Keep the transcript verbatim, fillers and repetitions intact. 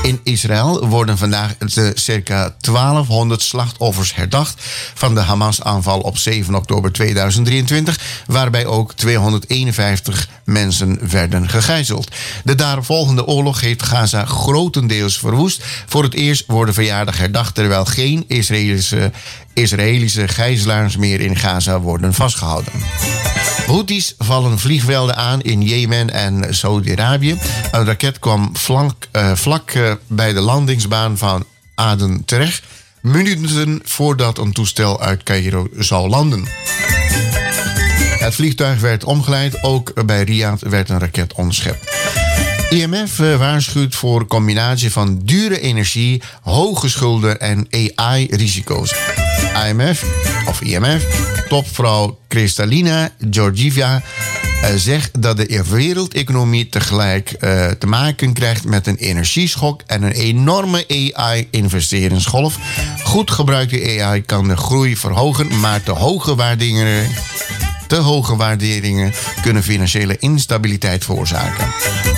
In Israël worden vandaag de circa twaalfhonderd slachtoffers herdacht van de Hamas-aanval op zeven oktober tweeduizend drieëntwintig, waarbij ook tweehonderdeenenvijftig mensen werden gegijzeld. De daaropvolgende oorlog heeft Gaza grotendeels verwoest. Voor het eerst worden verjaardag herdacht terwijl geen Israëlische, Israëlische gijzelaars meer in Gaza worden vastgehouden. Houthis vallen vliegvelden aan in Jemen en Saudi-Arabië. Een raket kwam vlak, uh, vlak uh, bij de landingsbaan van Aden terecht, minuten voordat een toestel uit Cairo zou landen. Het vliegtuig werd omgeleid, ook bij Riyadh werd een raket onderschept. I M F waarschuwt voor een combinatie van dure energie, hoge schulden en A I-risico's. I M F, of I M F, topvrouw Kristalina Georgieva uh, zegt dat de wereldeconomie tegelijk uh, te maken krijgt met een energieschok en een enorme A I-investeringsgolf. Goed gebruikte A I kan de groei verhogen, maar te hoge waarderingen, te hoge waarderingen kunnen financiële instabiliteit veroorzaken.